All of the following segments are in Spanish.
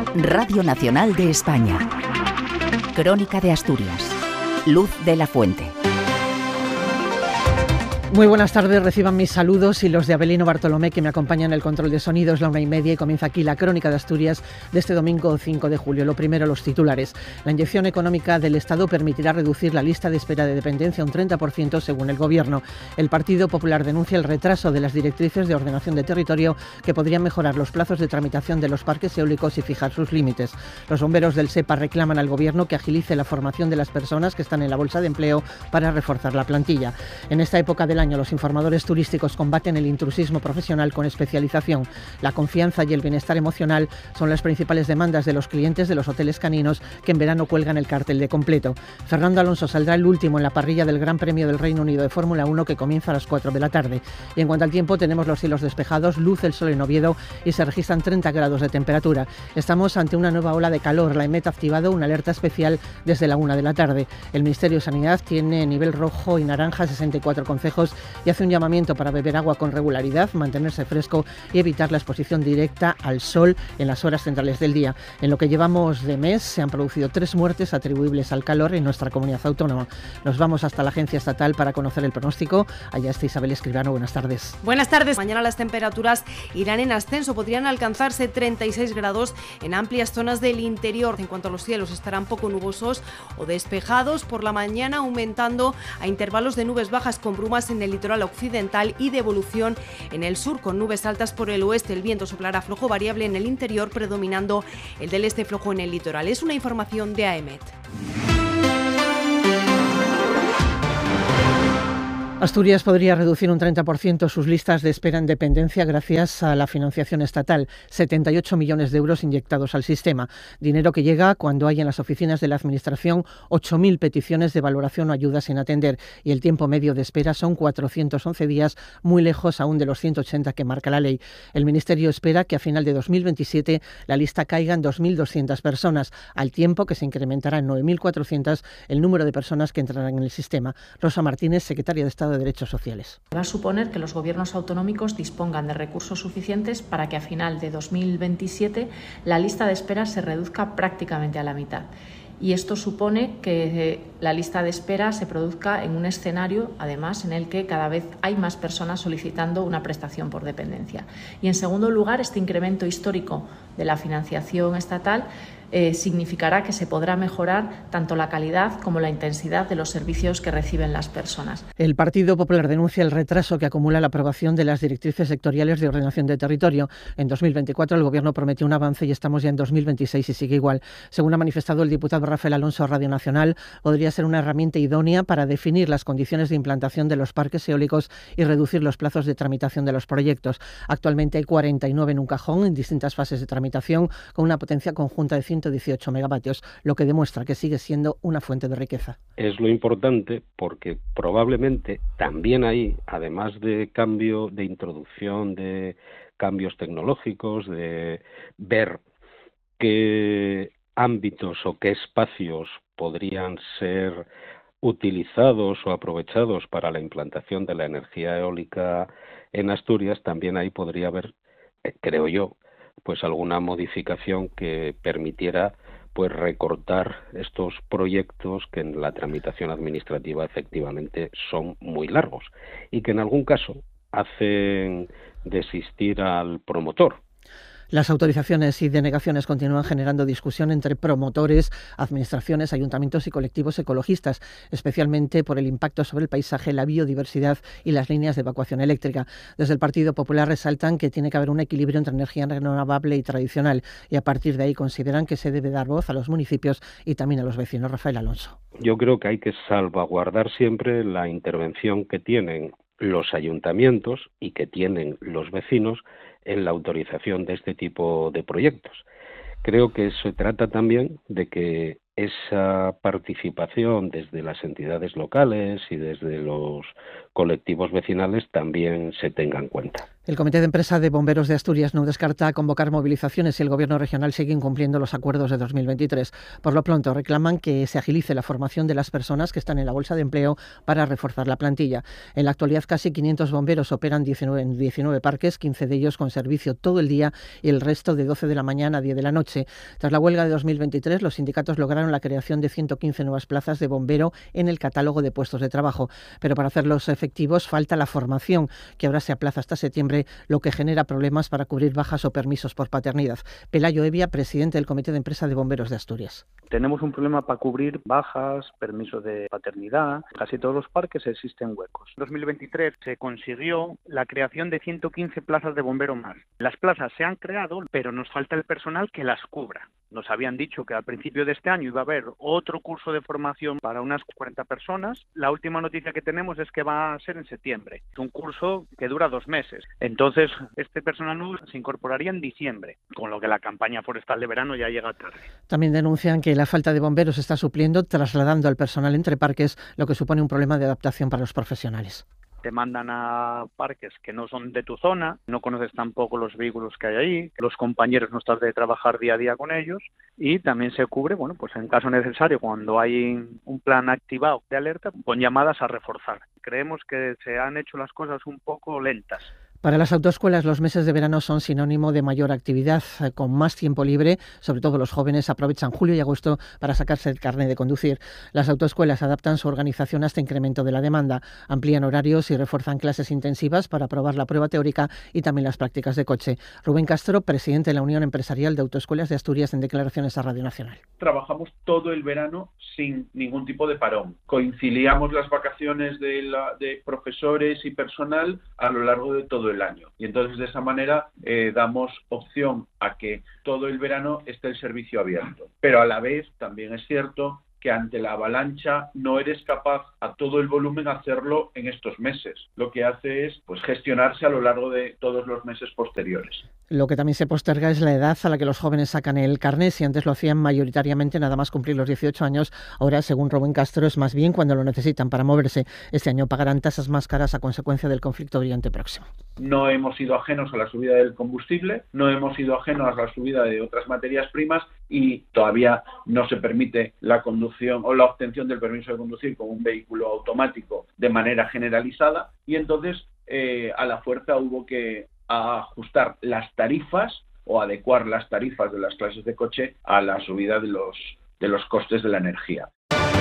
Radio Nacional de España. Crónica de Asturias. Luz de la Fuente. Muy buenas tardes, reciban mis saludos y los de Abelino Bartolomé, que me acompaña en el control de sonidos, la 1:30, y comienza aquí la Crónica de Asturias de este domingo 5 de julio. Lo primero, los titulares. La inyección económica del Estado permitirá reducir la lista de espera de dependencia un 30% según el Gobierno. El Partido Popular denuncia el retraso de las directrices de ordenación de territorio que podrían mejorar los plazos de tramitación de los parques eólicos y fijar sus límites. Los bomberos del SEPA reclaman al Gobierno que agilice la formación de las personas que están en la bolsa de empleo para reforzar la plantilla. En esta época del año, los informadores turísticos combaten el intrusismo profesional con especialización. La confianza y el bienestar emocional son las principales demandas de los clientes de los hoteles caninos, que en verano cuelgan el cartel de completo. Fernando Alonso saldrá el último en la parrilla del Gran Premio del Reino Unido de Fórmula 1, que comienza a las 4 de la tarde. Y en cuanto al tiempo, tenemos los cielos despejados, luce el sol en Oviedo y se registran 30 grados de temperatura. Estamos ante una nueva ola de calor. La EMET ha activado una alerta especial desde la 1 de la tarde. El Ministerio de Sanidad tiene nivel rojo y naranja 64 concejos y hace un llamamiento para beber agua con regularidad, mantenerse fresco y evitar la exposición directa al sol en las horas centrales del día. En lo que llevamos de mes se han producido 3 muertes atribuibles al calor en nuestra comunidad autónoma. Nos vamos hasta la Agencia Estatal para conocer el pronóstico. Allá está Isabel Escribano. Buenas tardes. Buenas tardes. Mañana las temperaturas irán en ascenso. Podrían alcanzarse 36 grados en amplias zonas del interior. En cuanto a los cielos, estarán poco nubosos o despejados por la mañana, aumentando a intervalos de nubes bajas con brumas en el litoral occidental y de evolución en el sur, con nubes altas por el oeste. El viento soplará flojo variable en el interior, predominando el del este flojo en el litoral. Es una información de AEMET. Asturias podría reducir un 30% sus listas de espera en dependencia gracias a la financiación estatal. 78 millones de euros inyectados al sistema. Dinero que llega cuando hay en las oficinas de la Administración 8.000 peticiones de valoración o ayuda sin atender. Y el tiempo medio de espera son 411 días, muy lejos aún de los 180 que marca la ley. El Ministerio espera que a final de 2027 la lista caiga en 2.200 personas, al tiempo que se incrementará en 9.400 el número de personas que entrarán en el sistema. Rosa Martínez, secretaria de Estado de Derechos Sociales. Va a suponer que los gobiernos autonómicos dispongan de recursos suficientes para que a final de 2027 la lista de espera se reduzca prácticamente a la mitad. Y esto supone que la lista de espera se produzca en un escenario, además, en el que cada vez hay más personas solicitando una prestación por dependencia. Y, en segundo lugar, este incremento histórico de la financiación estatal significará que se podrá mejorar tanto la calidad como la intensidad de los servicios que reciben las personas. El Partido Popular denuncia el retraso que acumula la aprobación de las directrices sectoriales de ordenación de territorio. En 2024 el Gobierno prometió un avance y estamos ya en 2026 y sigue igual. Según ha manifestado el diputado Rafael Alonso a Radio Nacional, podría ser una herramienta idónea para definir las condiciones de implantación de los parques eólicos y reducir los plazos de tramitación de los proyectos. Actualmente hay 49 en un cajón en distintas fases de tramitación, con una potencia conjunta de 118 megavatios, lo que demuestra que sigue siendo una fuente de riqueza. Es lo importante porque probablemente también ahí, además de cambio, de introducción de cambios tecnológicos, de ver qué ámbitos o qué espacios podrían ser utilizados o aprovechados para la implantación de la energía eólica en Asturias, también ahí podría haber, creo yo, pues alguna modificación que permitiera pues recortar estos proyectos que en la tramitación administrativa efectivamente son muy largos y que en algún caso hacen desistir al promotor. Las autorizaciones y denegaciones continúan generando discusión entre promotores, administraciones, ayuntamientos y colectivos ecologistas, especialmente por el impacto sobre el paisaje, la biodiversidad y las líneas de evacuación eléctrica. Desde el Partido Popular resaltan que tiene que haber un equilibrio entre energía renovable y tradicional, y a partir de ahí consideran que se debe dar voz a los municipios y también a los vecinos. Rafael Alonso. Yo creo que hay que salvaguardar siempre la intervención que tienen los ayuntamientos y que tienen los vecinos en la autorización de este tipo de proyectos. Creo que se trata también de que esa participación desde las entidades locales y desde los colectivos vecinales también se tenga en cuenta. El Comité de Empresa de Bomberos de Asturias no descarta convocar movilizaciones si el Gobierno regional sigue incumpliendo los acuerdos de 2023. Por lo pronto, reclaman que se agilice la formación de las personas que están en la bolsa de empleo para reforzar la plantilla. En la actualidad, casi 500 bomberos operan en 19 parques, 15 de ellos con servicio todo el día y el resto de 12 de la mañana a 10 de la noche. Tras la huelga de 2023, los sindicatos lograron la creación de 115 nuevas plazas de bombero en el catálogo de puestos de trabajo. Pero para hacerlos efectivos falta la formación, que ahora se aplaza hasta septiembre, lo que genera problemas para cubrir bajas o permisos por paternidad. Pelayo Evia, presidente del Comité de Empresa de Bomberos de Asturias. Tenemos un problema para cubrir bajas, permisos de paternidad. En casi todos los parques existen huecos. En 2023 se consiguió la creación de 115 plazas de bombero más. Las plazas se han creado, pero nos falta el personal que las cubra. Nos habían dicho que al principio de este año iba a haber otro curso de formación para unas 40 personas. La última noticia que tenemos es que va a ser en septiembre. Es un curso que dura 2 meses. Entonces, este personal nuevo se incorporaría en diciembre, con lo que la campaña forestal de verano ya llega tarde. También denuncian que la falta de bomberos se está supliendo trasladando al personal entre parques, lo que supone un problema de adaptación para los profesionales. Te mandan a parques que no son de tu zona, no conoces tampoco los vehículos que hay ahí, los compañeros no estás de trabajar día a día con ellos y también se cubre, pues en caso necesario, cuando hay un plan activado de alerta, con llamadas a reforzar. Creemos que se han hecho las cosas un poco lentas. Para las autoescuelas, los meses de verano son sinónimo de mayor actividad, con más tiempo libre. Sobre todo los jóvenes aprovechan julio y agosto para sacarse el carnet de conducir. Las autoescuelas adaptan su organización a este incremento de la demanda, amplían horarios y refuerzan clases intensivas para aprobar la prueba teórica y también las prácticas de coche. Rubén Castro, presidente de la Unión Empresarial de Autoescuelas de Asturias, en declaraciones a Radio Nacional. Trabajamos todo el verano sin ningún tipo de parón. Conciliamos las vacaciones de profesores y personal a lo largo de todo el año. Y entonces de esa manera damos opción a que todo el verano esté el servicio abierto. Pero a la vez también es cierto que ante la avalancha no eres capaz a todo el volumen hacerlo en estos meses. Lo que hace es gestionarse a lo largo de todos los meses posteriores. Lo que también se posterga es la edad a la que los jóvenes sacan el carné. Si antes lo hacían mayoritariamente nada más cumplir los 18 años, ahora, según Rubén Castro, es más bien cuando lo necesitan para moverse. Este año pagarán tasas más caras a consecuencia del conflicto Oriente Próximo. No hemos sido ajenos a la subida del combustible, no hemos sido ajenos a la subida de otras materias primas y todavía no se permite la conducción o la obtención del permiso de conducir con un vehículo automático de manera generalizada y entonces a la fuerza hubo que ajustar las tarifas o adecuar las tarifas de las clases de coche a la subida de los costes de la energía.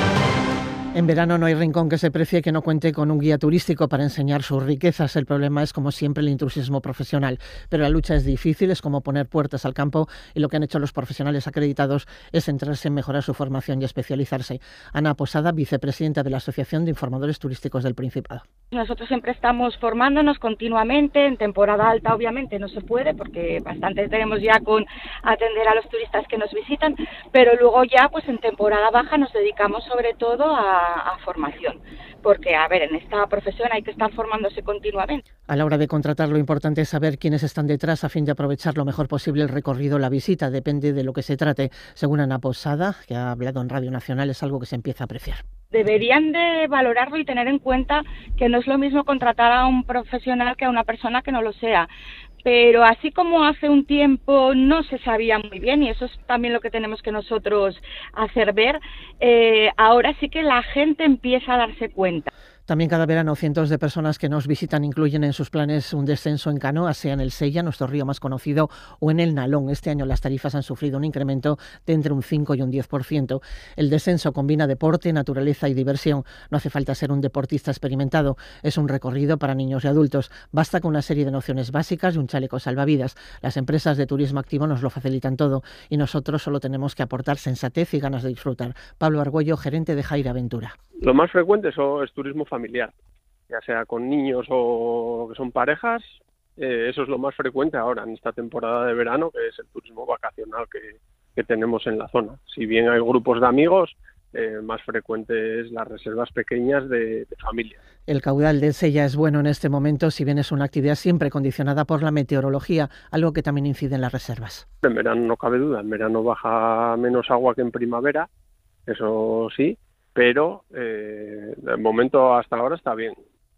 En verano no hay rincón que se precie que no cuente con un guía turístico para enseñar sus riquezas. El problema es, como siempre, el intrusismo profesional. Pero la lucha es difícil, es como poner puertas al campo y lo que han hecho los profesionales acreditados es centrarse en mejorar su formación y especializarse. Ana Posada, vicepresidenta de la Asociación de Informadores Turísticos del Principado. Nosotros siempre estamos formándonos continuamente. En temporada alta obviamente no se puede porque bastante tenemos ya con atender a los turistas que nos visitan, pero luego ya en temporada baja nos dedicamos sobre todo a formación, porque en esta profesión hay que estar formándose continuamente. A la hora de contratar, lo importante es saber quiénes están detrás a fin de aprovechar lo mejor posible el recorrido, la visita, depende de lo que se trate. Según Ana Posada, que ha hablado en Radio Nacional, es algo que se empieza a apreciar. Deberían de valorarlo y tener en cuenta que no es lo mismo contratar a un profesional que a una persona que no lo sea. Pero así como hace un tiempo no se sabía muy bien, y eso es también lo que tenemos que nosotros hacer ver, ahora sí que la gente empieza a darse cuenta. También cada verano cientos de personas que nos visitan incluyen en sus planes un descenso en canoa, sea en el Sella, nuestro río más conocido, o en el Nalón. Este año las tarifas han sufrido un incremento de entre un 5 y un 10%. El descenso combina deporte, naturaleza y diversión. No hace falta ser un deportista experimentado. Es un recorrido para niños y adultos. Basta con una serie de nociones básicas y un chaleco salvavidas. Las empresas de turismo activo nos lo facilitan todo y nosotros solo tenemos que aportar sensatez y ganas de disfrutar. Pablo Argüello, gerente de Jaira Aventura. Lo más frecuente es turismo familiar, ya sea con niños o que son parejas. Eso es lo más frecuente ahora en esta temporada de verano, que es el turismo vacacional que tenemos en la zona. Si bien hay grupos de amigos, más frecuente es las reservas pequeñas de familia. El caudal del Sella es bueno en este momento, si bien es una actividad siempre condicionada por la meteorología, algo que también incide en las reservas. En verano no cabe duda, en verano baja menos agua que en primavera, eso sí. Pero de momento hasta ahora está bien.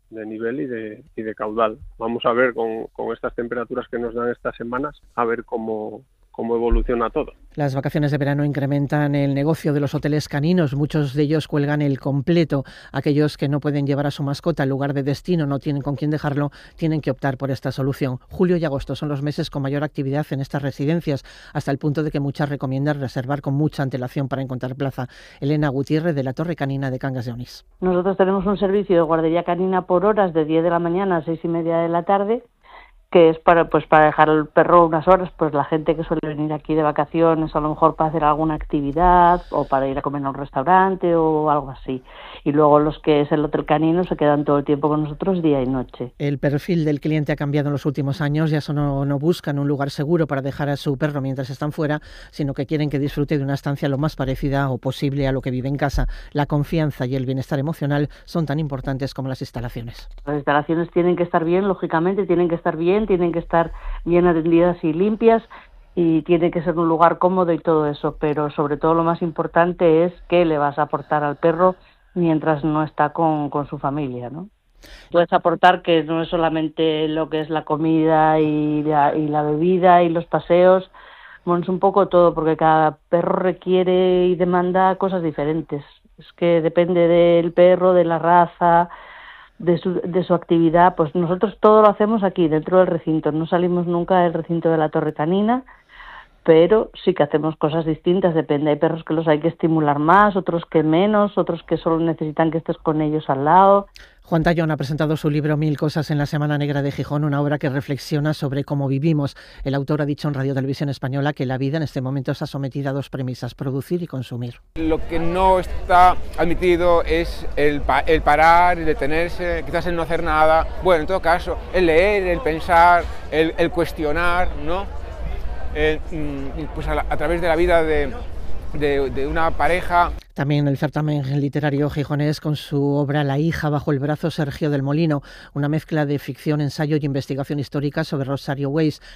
nivel y de caudal. Vamos a ver con estas temperaturas que nos dan estas semanas, a ver cómo evoluciona todo. Las vacaciones de verano incrementan el negocio de los hoteles caninos. Muchos de ellos cuelgan el completo. Aquellos que no pueden llevar a su mascota al lugar de destino, no tienen con quién dejarlo, tienen que optar por esta solución. Julio y agosto son los meses con mayor actividad en estas residencias, hasta el punto de que muchas recomiendan reservar con mucha antelación para encontrar plaza. Elena Gutiérrez, de la Torre Canina de Cangas de Onís. Nosotros tenemos un servicio de guardería canina por horas de 10 de la mañana a 6:30 de la tarde, que es para dejar al perro unas horas, pues la gente que suele venir aquí de vacaciones, a lo mejor para hacer alguna actividad o para ir a comer a un restaurante o algo así. Y luego los que es el hotel canino se quedan todo el tiempo con nosotros día y noche. El perfil del cliente ha cambiado en los últimos años. Ya no buscan un lugar seguro para dejar a su perro mientras están fuera, sino que quieren que disfrute de una estancia lo más parecida o posible a lo que vive en casa. La confianza y el bienestar emocional son tan importantes como las instalaciones. Las instalaciones tienen que estar bien, lógicamente, tienen que estar bien atendidas y limpias, y tiene que ser un lugar cómodo y todo eso, pero sobre todo lo más importante es qué le vas a aportar al perro mientras no está con su familia, ¿no? Puedes aportar que no es solamente lo que es la comida y la bebida y los paseos, bueno, es un poco todo, porque cada perro requiere y demanda cosas diferentes. Es que depende del perro, de la raza, de su actividad. Pues nosotros todo lo hacemos aquí dentro del recinto, no salimos nunca del recinto de la Torre Canina, pero sí que hacemos cosas distintas, depende. Hay perros que los hay que estimular más, otros que menos, otros que solo necesitan que estés con ellos al lado. Juan Tallón ha presentado su libro 1000 cosas en la Semana Negra de Gijón, una obra que reflexiona sobre cómo vivimos. El autor ha dicho en Radio Televisión Española que la vida en este momento está sometida a dos premisas: producir y consumir. Lo que no está admitido es el parar, el detenerse, quizás el no hacer nada. Bueno, en todo caso, el leer, el pensar, el cuestionar, ¿no? Pues a través de la vida de una pareja. También el certamen literario gijonés, con su obra La hija bajo el brazo, Sergio del Molino, una mezcla de ficción, ensayo y investigación histórica sobre Rosario Weiss,